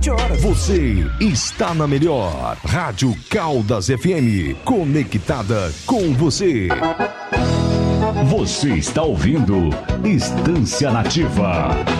Você está na melhor Rádio Caldas FM, conectada com você. Você está ouvindo Estância Nativa.